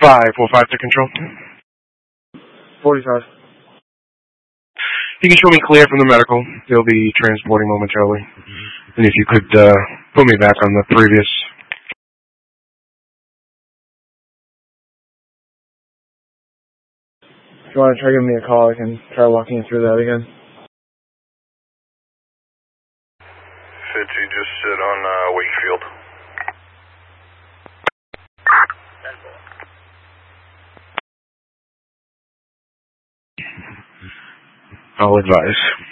545 to control. 45. You can show me clear from the medical. They'll be transporting momentarily. And if you could put me back on the previous. If you want to try giving me a call, I can try walking you through that again. Fitzy, just sit on Wakefield. I'll advise.